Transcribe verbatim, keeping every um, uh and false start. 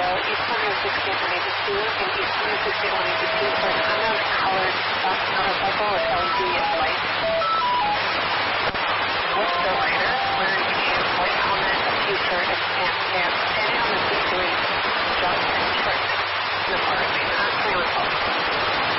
East one sixteen one eighty-two and East one sixteen one eighty-two for an unknown colored bus motorcycle with L E D lights. What's the rider wearing a white helmet, a t-shirt, and pants, standing on the seat doing jumps and tricks in the park?